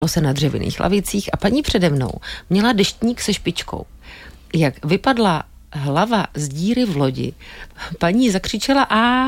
se na dřevěných lavicích a paní přede mnou měla deštník se špičkou. Jak vypadla hlava z díry v lodi, paní zakřičela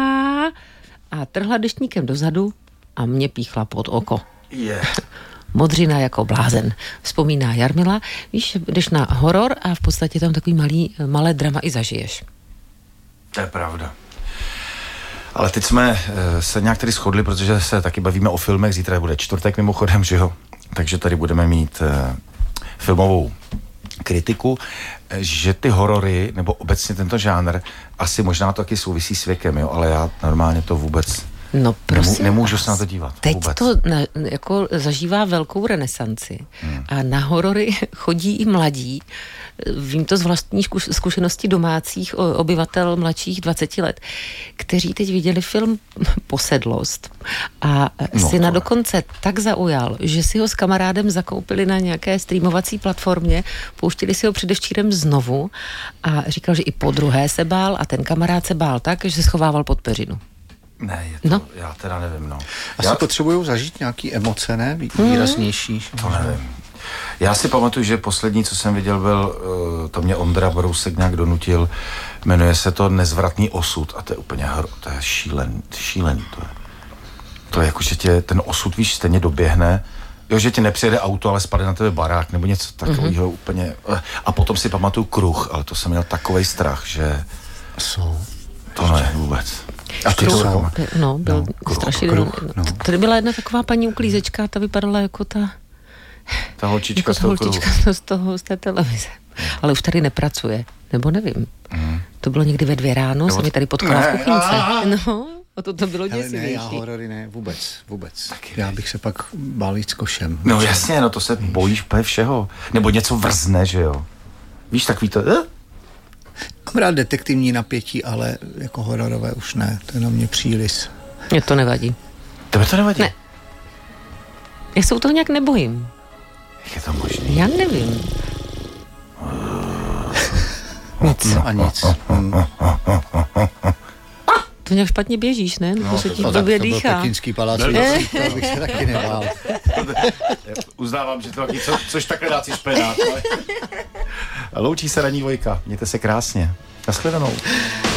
a trhla deštníkem dozadu a mě píchla pod oko. Modřina jako blázen, vzpomíná Jarmila. Víš, jdeš na horor a v podstatě tam takový malé drama i zažiješ. To je pravda. Ale teď jsme se nějak tady shodli, protože se taky bavíme o filmech, zítra bude čtvrtek mimochodem, že jo? Takže tady budeme mít filmovou kritiku, že ty horory, nebo obecně tento žánr, asi možná to taky souvisí s věkem, jo? Ale já normálně to vůbec nemůžu se na to dívat. Teď vůbec. to jako zažívá velkou renesanci a na horory chodí i mladí. Vím to z vlastní zkušenosti domácích obyvatel mladších 20 let, kteří teď viděli film Posedlost a syna dokonce tak zaujal, že si ho s kamarádem zakoupili na nějaké streamovací platformě, pouštili si ho předevčírem znovu a říkal, že i po druhé se bál a ten kamarád se bál tak, že se schovával pod peřinu. Ne, já teda nevím, Asi potřebuju zažít nějaký emoce, ne? Výraznější. To nevím. Já si pamatuju, že poslední, co jsem viděl, byl, to mě Ondra Brousek nějak donutil, jmenuje se to Nezvratný osud a to je úplně to je šílený to je. To je jako, že tě ten osud, víš, stejně doběhne, jo, že tě nepřijede auto, ale spadne na tebe barák nebo něco takového úplně. A potom si pamatuju Kruh, ale to jsem měl takovej strach, že to ne, vůbec. A byl strašidelný. Tady byla jedna taková paní uklízečka, ta vypadala jako ta holčička, jako z té televize. Ale už tady nepracuje, nebo nevím. To bylo někdy ve 2 ráno, se mi tady potkala v kuchynce. A to bylo děsivější. Já horory ne, vůbec. Já bych se pak bál jít s košem. No jasně, to se bojíš úplně všeho. Nebo něco vrzne, že jo. Víš, takový to... Mám rád detektivní napětí, ale jako hororové už ne. To je na mě příliš. Mně to nevadí. Tebe to nevadí? Ne. Já se u toho nějak nebojím. Jak je to možný? Já nevím. Nic. To nějak špatně běžíš, ne? Nebo se ti v době dýchá. To byl Pekingský palác, to bych se taky nebál. Uznávám, že to taky, což takhle dá si špenát. Loučí se ranní Vojka. Mějte se krásně. Nashledanou.